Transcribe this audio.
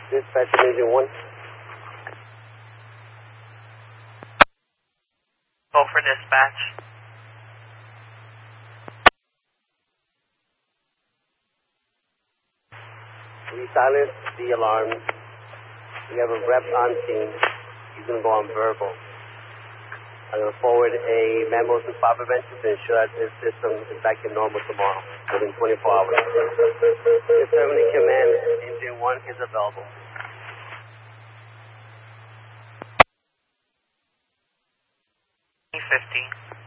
Dispatch Engine 1. Go for dispatch. We silence the alarms. We have a rep on scene. He's going to go on verbal. I'm going to forward a memo to fire prevention to ensure that this system is back to normal tomorrow, within 24 hours. The 70 command, Engine 1 is available. 15.